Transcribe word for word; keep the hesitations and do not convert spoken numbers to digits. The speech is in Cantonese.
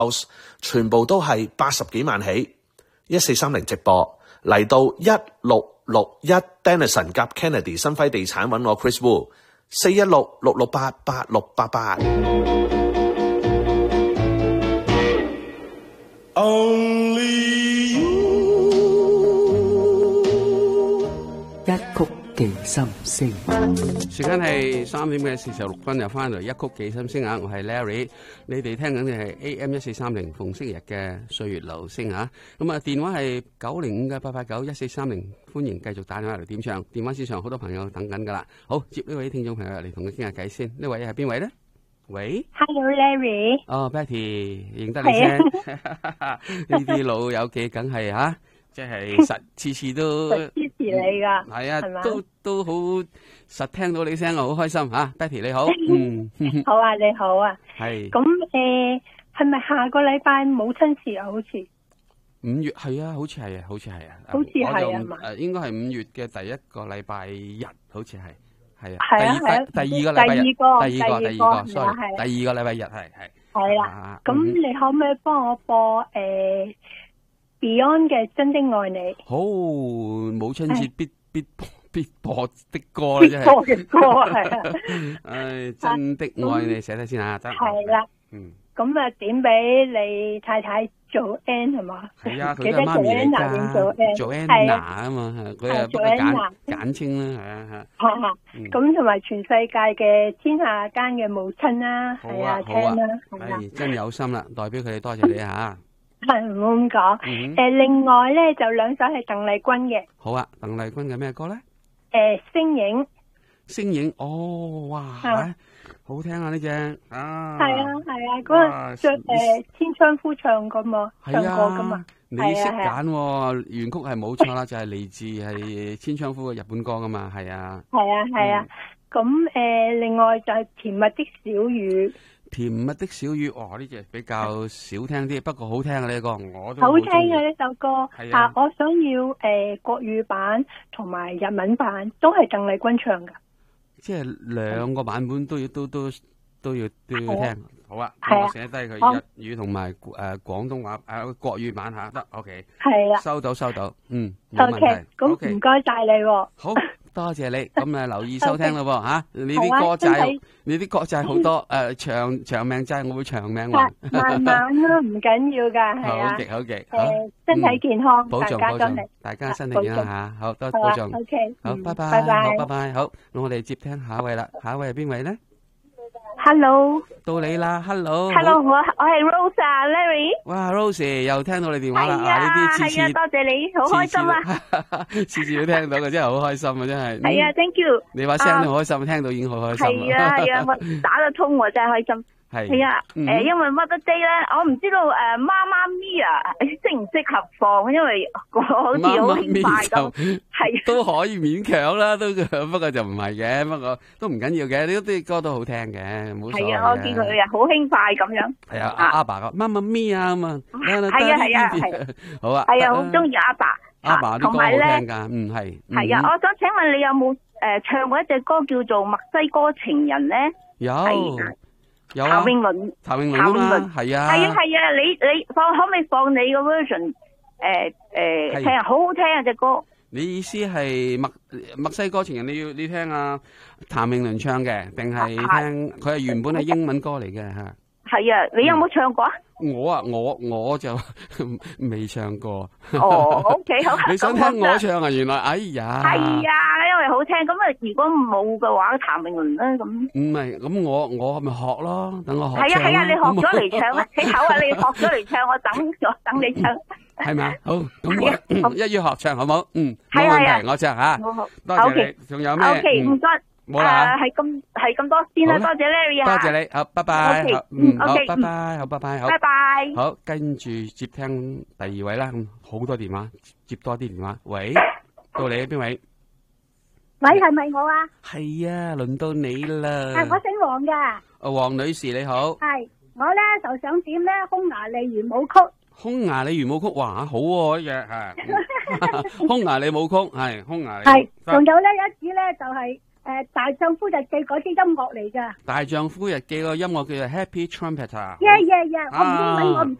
全部都係八十幾萬起。一四三零直播嚟到一六六一 Denison 夾 Kennedy 新輝地產揾我 Chris Wu 四一六六六八八六八八。 一曲寄心聲， 時間係三點嘅四十六分，又翻嚟一曲寄心聲啊！我係 Larry，你哋聽緊嘅係 A M 一四三零逢星期日嘅歲月留聲啊！咁啊，電話係九零五嘅八八九一四三零，歡迎繼續打電話嚟點唱。電話線上好多朋友等緊噶啦，好接呢位聽眾朋友嚟同佢傾下偈先。呢位係邊位咧？喂 ，Hello Larry， 哦 Betty， 認得你聲，呢啲老友記梗係吓。即係實次次都支持你噶， 係啊，都都好實聽到你聲啊，好開心吓 ，Betty 你好，嗯， 好啊，你好啊， 係， 咁誒，係咪下個禮拜母親節啊？好似五月係啊，好似係啊，好似係啊， 好似係啊嘛， 誒，應該係五月嘅第一個禮拜日，好似係，係啊， 係啊係啊， 第二個禮拜日， 第二個， 第二個，第二個 ，sorry，第二個禮拜日係係， 係啦，咁你可唔可以幫我播誒？Beyond 嘅真的愛你， 好母親節必必必播的歌咧，真係播嘅歌係啊， 唉，真的愛你寫低先啊，得係啦，嗯，咁啊點俾你太太做 N 係嘛？ 係啊，佢都係媽咪嚟㗎，做 Anna 啊嘛，佢啊幫佢簡簡稱啦，係啊係。 係啊，咁同埋全世界嘅天下間嘅母親啦，係啊，聽啦， 係真有心啦，代表佢哋多謝你嚇。 係唔好咁講，誒，另外咧就兩首係鄧麗君嘅。好啊，鄧麗君嘅咩歌咧？ 誒，星影。 星影，哦，哇，好聽啊呢隻啊。 係啊係啊，嗰個着誒千昌夫唱噶嘛，唱過噶嘛。 你識揀，原曲係冇錯啦，就係嚟自係千昌夫嘅日本歌噶嘛，係啊。 係啊係啊，咁誒，另外就係甜蜜的小雨。 甜蜜的小雨，哇！呢隻比較少聽啲，不過好聽啊呢個，我都好聽嘅呢首歌。 係啊， 我想要誒國語版同埋日文版，都係鄧麗君唱噶。 即係兩個版本都要都都都要都要聽。好啊，我寫低佢日語同埋誒廣東話誒國語版吓，得 OK。係啦，收到收到，嗯，冇問題。 咁唔該晒你。 好。多謝你，咁啊留意收聽咯喎嚇！你啲歌債，你啲歌債好多，誒長長命債，我會長命還。 慢慢咯，唔緊要㗎，係啊。 好嘅，好嘅。 誒，身體健康， 保重保重，大家身體健康嚇，好多保重。 OK， 好，拜拜，好，拜拜，好，咁我哋接聽下一位啦，下一位係邊位咧？ Hello， 到你啦 ，Hello，Hello， Hello， 我我係 Rose 啊 ，Larry。 哇 ，Rose 又聽到你電話啦， 啊，呢啲次次係啊，多謝你，好開心啊， 次次都聽到嘅，真係好開心啊，真係。 係啊 ，Thank you。 你把聲都開心，聽到已經好開心。 係啊係啊，我打得通我真係開心。係係啊，誒，因為 Mother Day 咧，我唔知道誒，媽媽咪啊，適唔適合放？因為我好似好輕快咁，係都可以勉強啦，都不過就唔係嘅，不過都唔緊要嘅，呢啲歌都好聽嘅，冇所謂嘅。係啊， 我見佢啊，好輕快咁樣。 係啊，阿爸個媽媽咪啊咁啊。 係啊係啊係。 好啊。 係啊，好中意阿爸。 阿爸啲歌好聽噶，嗯係。 係啊，我想請問你有冇誒唱過一隻歌叫做《墨西哥情人》咧？ 有。有啊，譚詠麟，譚詠麟啊嘛，係啊， 係啊係啊，你你放可唔可以放你個 version？誒誒，聽下好好聽啊隻歌。 你意思係墨墨西哥情人？你要你聽啊譚詠麟唱嘅，定係聽佢係原本係英文歌嚟嘅吓？ 係啊，你有冇唱過啊？ 我啊，我我就未唱過。 哦，OK 好。 你想聽我唱啊？原來，哎呀。 係啊，因為好聽。咁啊，如果冇嘅話，譚詠麟咧咁。唔係，咁我我咪學咯，等我學。 係啊係啊，你學咗嚟唱啊！你口啊，你學咗嚟唱，我等我等你唱。 係咪啊？好，咁我一於學唱好冇？嗯，冇問題，我唱吓。多謝你。仲有咩 ？OK，唔該。 冇啦， 係咁係咁多先啦，多謝 Larry 啊， 多謝你，好，拜拜，嗯，好，拜拜，好，拜拜，好， 拜拜， 好，跟住接聽第二位啦，好多電話，接多啲電話，喂，到你邊位？ 喂，係咪我啊？ 係啊，輪到你啦。 係我姓黃噶。啊， 黃女士你好。 係，我咧就想點咧匈牙利圓舞曲。 匈牙利圓舞曲，哇，好喎呢隻係。匈牙利舞曲係匈牙利。 係，仲有咧一支咧就係。 誒大丈夫日記嗰啲音樂嚟㗎。 大丈夫日記個音樂叫做 Happy Trumpeter。 Yeah yeah yeah，我唔英文我唔。